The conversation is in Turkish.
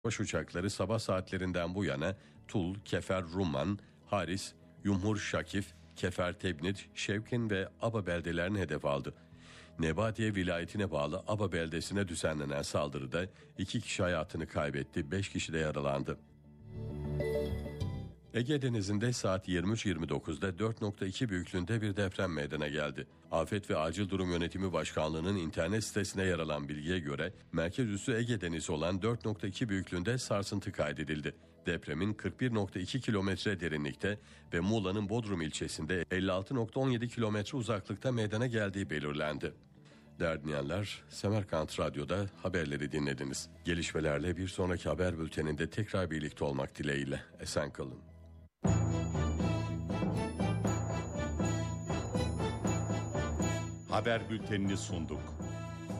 Savaş uçakları sabah saatlerinden bu yana Tul, Kefer Rumman, Haris, Yumhur Şakif, Kefer Tebnit, Şevkin ve Aba beldelerini hedef aldı. Nebatiye vilayetine bağlı Aba beldesine düzenlenen saldırıda 2 kişi hayatını kaybetti, 5 kişi de yaralandı. Ege Denizi'nde saat 23.29'da 4.2 büyüklüğünde bir deprem meydana geldi. Afet ve Acil Durum Yönetimi Başkanlığı'nın internet sitesine yer alan bilgiye göre merkez üssü Ege Denizi olan 4.2 büyüklüğünde sarsıntı kaydedildi. Depremin 41.2 kilometre derinlikte ve Muğla'nın Bodrum ilçesinde 56.17 kilometre uzaklıkta meydana geldiği belirlendi. Değerli dinleyenler, Semerkant Radyo'da haberleri dinlediniz. Gelişmelerle bir sonraki haber bülteninde tekrar birlikte olmak dileğiyle. Esen kalın. Haber bültenini sunduk.